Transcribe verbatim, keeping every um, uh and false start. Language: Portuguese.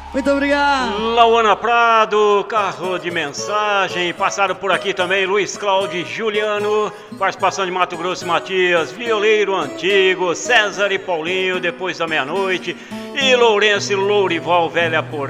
Muito obrigado. Lauana Prado, carro de mensagem. Passaram por aqui também Luiz Cláudio Juliano, participação de Mato Grosso e Matias, Violeiro Antigo, César e Paulinho, depois da meia-noite, e Lourenço e Lourival, Velha Por